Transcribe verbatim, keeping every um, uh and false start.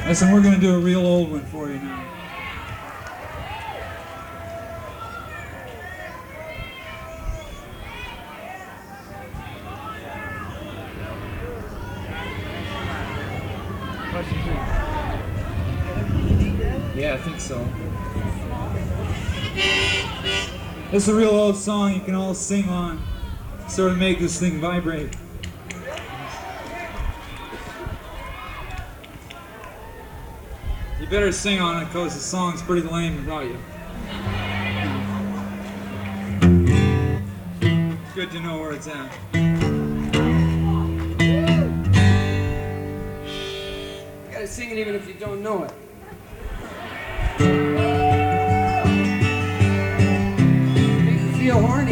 Listen, we're going to do a real old one for you now. Yeah, I think so. This is a real old song you can all sing on, sort of make this thing vibrate. You better sing on it because the song's pretty lame without you. It's good to know where it's at. You gotta sing it even if you don't know it. Make you feel horny.